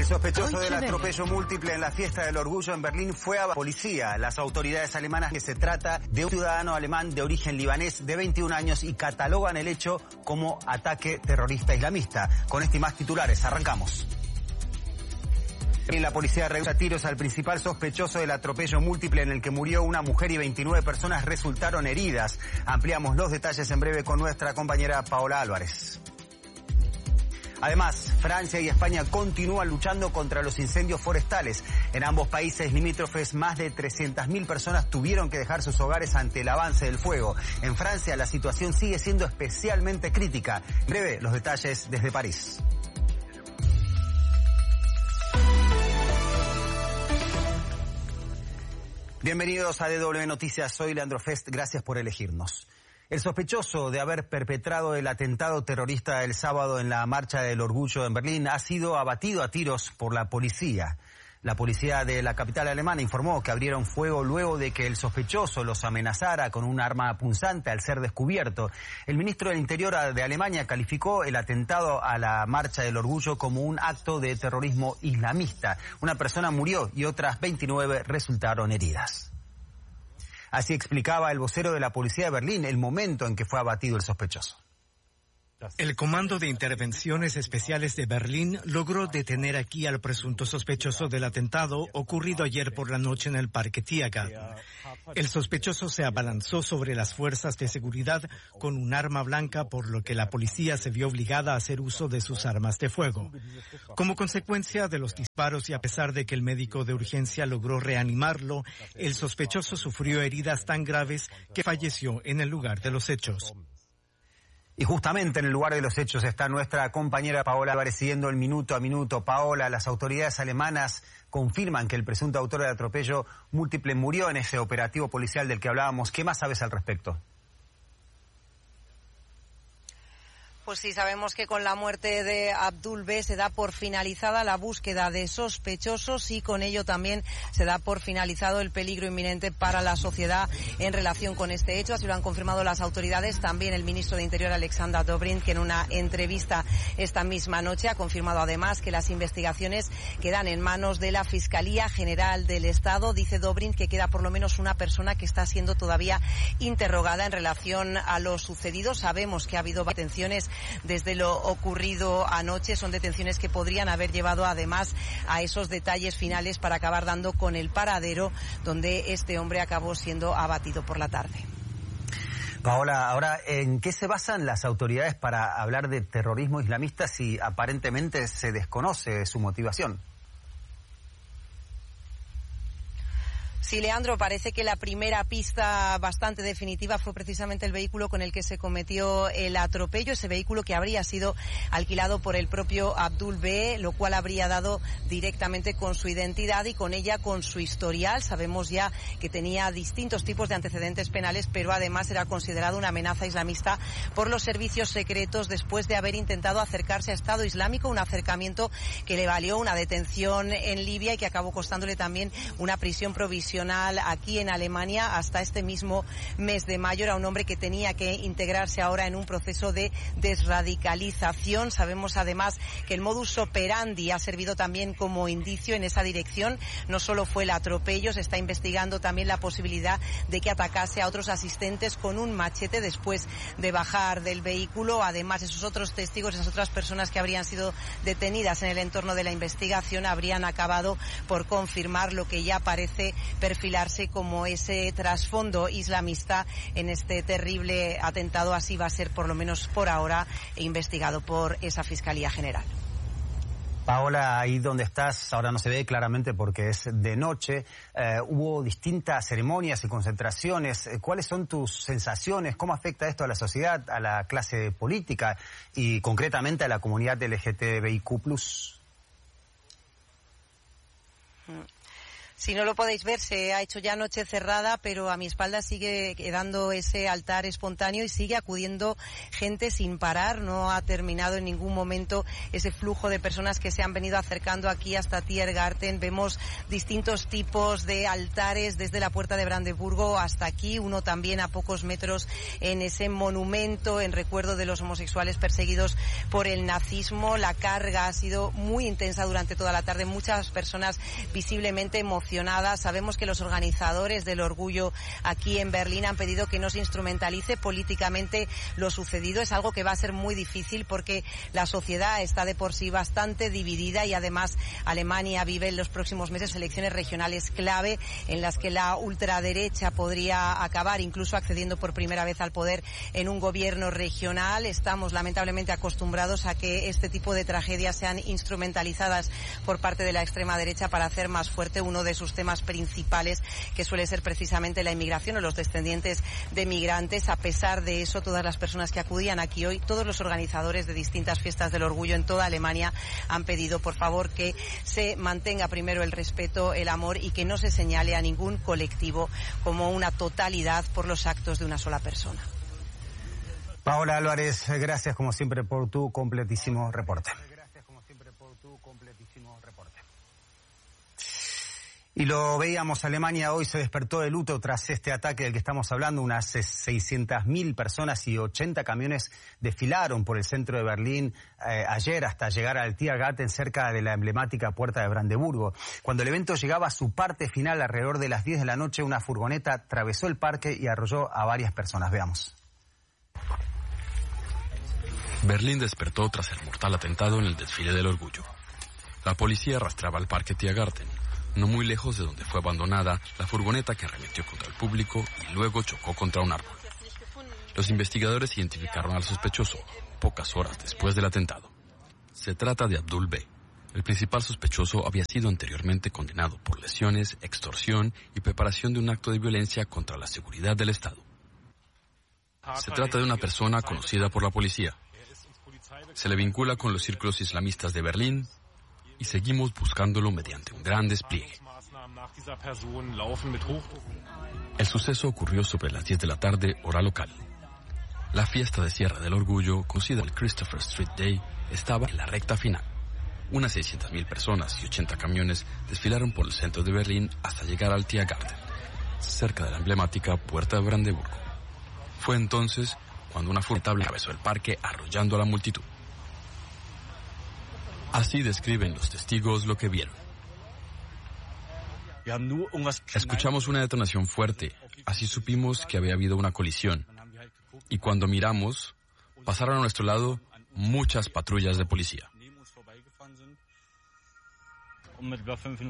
sospechoso del atropello múltiple en la fiesta del orgullo en Berlín fue a la policía. Las autoridades alemanas que se trata de un ciudadano alemán de origen libanés de 21 años y catalogan el hecho como ataque terrorista islamista. Con este y más titulares, arrancamos. La policía reúne a tiros al principal sospechoso del atropello múltiple en el que murió una mujer y 29 personas resultaron heridas. Ampliamos los detalles en breve con nuestra compañera Paola Álvarez. Además, Francia y España continúan luchando contra los incendios forestales. En ambos países limítrofes, más de 300.000 personas tuvieron que dejar sus hogares ante el avance del fuego. En Francia, la situación sigue siendo especialmente crítica. En breve, los detalles desde París. Bienvenidos a DW Noticias, soy Leandro Fest, gracias por elegirnos. El sospechoso de haber perpetrado el atentado terrorista el sábado en la Marcha del Orgullo en Berlín ha sido abatido a tiros por la policía. La policía de la capital alemana informó que abrieron fuego luego de que el sospechoso los amenazara con un arma punzante al ser descubierto. El ministro del Interior de Alemania calificó el atentado a la Marcha del Orgullo como un acto de terrorismo islamista. Una persona murió y otras 29 resultaron heridas. Así explicaba el vocero de la policía de Berlín el momento en que fue abatido el sospechoso. El Comando de Intervenciones Especiales de Berlín logró detener aquí al presunto sospechoso del atentado ocurrido ayer por la noche en el Parque Tiergarten. El sospechoso se abalanzó sobre las fuerzas de seguridad con un arma blanca, por lo que la policía se vio obligada a hacer uso de sus armas de fuego. Como consecuencia de los disparos y a pesar de que el médico de urgencia logró reanimarlo, el sospechoso sufrió heridas tan graves que falleció en el lugar de los hechos. Y justamente en el lugar de los hechos está nuestra compañera Paola Álvarez siguiendo el minuto a minuto. Paola, las autoridades alemanas confirman que el presunto autor del atropello múltiple murió en ese operativo policial del que hablábamos. ¿Qué más sabes al respecto? Pues sí, sabemos que con la muerte de Abdul B se da por finalizada la búsqueda de sospechosos y con ello también se da por finalizado el peligro inminente para la sociedad en relación con este hecho. Así lo han confirmado las autoridades. También el ministro de Interior, Alexander Dobrindt, que en una entrevista esta misma noche ha confirmado además que las investigaciones quedan en manos de la Fiscalía General del Estado. Dice Dobrindt que queda por lo menos una persona que está siendo todavía interrogada en relación a lo sucedido. Sabemos que ha habido detenciones desde lo ocurrido anoche. Son detenciones que podrían haber llevado además a esos detalles finales para acabar dando con el paradero donde este hombre acabó siendo abatido por la tarde. Paola, ahora, ¿en qué se basan las autoridades para hablar de terrorismo islamista si aparentemente se desconoce su motivación? Sí, Leandro, parece que la primera pista bastante definitiva fue precisamente el vehículo con el que se cometió el atropello, ese vehículo que habría sido alquilado por el propio Abdul B, lo cual habría dado directamente con su identidad y con ella con su historial. Sabemos ya que tenía distintos tipos de antecedentes penales, pero además era considerado una amenaza islamista por los servicios secretos después de haber intentado acercarse a Estado Islámico, un acercamiento que le valió una detención en Libia y que acabó costándole también una prisión provisional aquí en Alemania hasta este mismo mes de mayo. Era un hombre que tenía que integrarse ahora en un proceso de desradicalización. Sabemos además que el modus operandi ha servido también como indicio en esa dirección. No solo fue el atropello, se está investigando también la posibilidad de que atacase a otros asistentes con un machete después de bajar del vehículo. Además, esos otros testigos, esas otras personas que habrían sido detenidas en el entorno de la investigación habrían acabado por confirmar lo que ya parece perfilarse como ese trasfondo islamista en este terrible atentado. Así va a ser, por lo menos por ahora, investigado por esa Fiscalía General. Paola, ahí donde estás, ahora no se ve claramente porque es de noche, hubo distintas ceremonias y concentraciones. ¿Cuáles son tus sensaciones? ¿Cómo afecta esto a la sociedad, a la clase política y concretamente a la comunidad LGTBIQ+? Si no lo podéis ver, se ha hecho ya noche cerrada, pero a mi espalda sigue quedando ese altar espontáneo y sigue acudiendo gente sin parar. No ha terminado en ningún momento ese flujo de personas que se han venido acercando aquí hasta Tiergarten. Vemos distintos tipos de altares desde la puerta de Brandeburgo hasta aquí, uno también a pocos metros en ese monumento en recuerdo de los homosexuales perseguidos por el nazismo. La carga ha sido muy intensa durante toda la tarde, muchas personas visiblemente emocionadas. Sabemos que los organizadores del orgullo aquí en Berlín han pedido que no se instrumentalice políticamente lo sucedido. Es algo que va a ser muy difícil porque la sociedad está de por sí bastante dividida y además Alemania vive en los próximos meses elecciones regionales clave en las que la ultraderecha podría acabar incluso accediendo por primera vez al poder en un gobierno regional. Estamos lamentablemente acostumbrados a que este tipo de tragedias sean instrumentalizadas por parte de la extrema derecha para hacer más fuerte uno de sus temas principales, que suele ser precisamente la inmigración o los descendientes de migrantes. A pesar de eso, todas las personas que acudían aquí hoy, todos los organizadores de distintas fiestas del orgullo en toda Alemania han pedido, por favor, que se mantenga primero el respeto, el amor y que no se señale a ningún colectivo como una totalidad por los actos de una sola persona. Paola Álvarez, gracias como siempre por tu completísimo reporte. Y lo veíamos, Alemania hoy se despertó de luto tras este ataque del que estamos hablando. Unas 600.000 personas y 80 camiones desfilaron por el centro de Berlín ayer hasta llegar al Tiergarten, cerca de la emblemática puerta de Brandeburgo. Cuando el evento llegaba a su parte final, alrededor de las 10 de la noche, una furgoneta atravesó el parque y arrolló a varias personas. Veamos. Berlín despertó tras el mortal atentado en el desfile del orgullo. La policía arrastraba al parque Tiergarten, no muy lejos de donde fue abandonada la furgoneta que arremetió contra el público y luego chocó contra un árbol. Los investigadores identificaron al sospechoso pocas horas después del atentado. Se trata de Abdul B. El principal sospechoso había sido anteriormente condenado por lesiones, extorsión y preparación de un acto de violencia contra la seguridad del Estado. Se trata de una persona conocida por la policía. Se le vincula con los círculos islamistas de Berlín y seguimos buscándolo mediante un gran despliegue. El suceso ocurrió sobre las 10 de la tarde, hora local. La fiesta de cierre del orgullo, conocida el Christopher Street Day, estaba en la recta final. Unas 600.000 personas y 80 camiones desfilaron por el centro de Berlín hasta llegar al Tiergarten, cerca de la emblemática puerta de Brandeburgo. Fue entonces cuando una furgoneta atravesó el parque arrollando a la multitud. Así describen los testigos lo que vieron. Escuchamos una detonación fuerte, así supimos que había habido una colisión. Y cuando miramos, pasaron a nuestro lado muchas patrullas de policía.